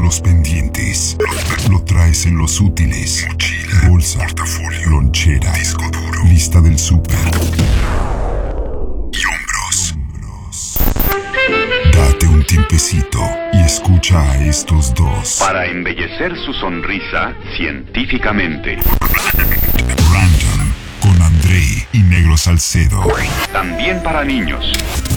los pendientes. Lo traes en los útiles. Mochila, bolsa, portafolio, lonchera, disco duro, lista del súper y hombros. Date un tiempecito y escucha a estos dos. Para embellecer su sonrisa científicamente. Random con André y Negro Salcedo. También para niños.